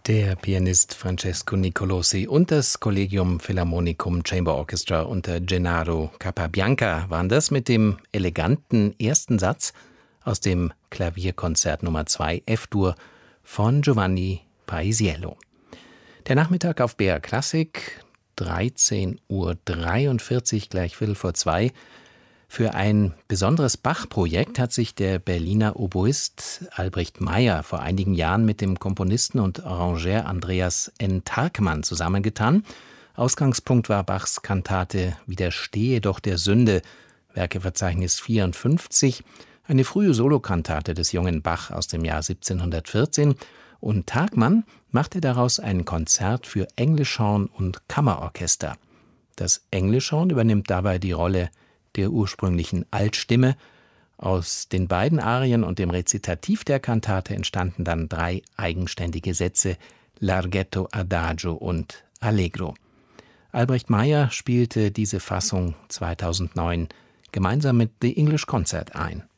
Der Pianist Francesco Nicolosi und das Collegium Philharmonicum Chamber Orchestra unter Gennaro Capabianca waren das mit dem eleganten ersten Satz aus dem Klavierkonzert Nummer 2 F-Dur von Giovanni Paisiello. Der Nachmittag auf BR Klassik, 13:43 Uhr, gleich 1:45. Für ein besonderes Bach-Projekt hat sich der Berliner Oboist Albrecht Meyer vor einigen Jahren mit dem Komponisten und Arrangeur Andreas N. Tarkmann zusammengetan. Ausgangspunkt war Bachs Kantate Widerstehe doch der Sünde, Werkeverzeichnis 54, eine frühe Solokantate des jungen Bach aus dem Jahr 1714. Und Tarkmann machte daraus ein Konzert für Englischhorn und Kammerorchester. Das Englischhorn übernimmt dabei die Rolle der ursprünglichen Altstimme. Aus den beiden Arien und dem Rezitativ der Kantate entstanden dann 3 eigenständige Sätze, Larghetto, Adagio und Allegro. Albrecht Meyer spielte diese Fassung 2009 gemeinsam mit The English Concert ein.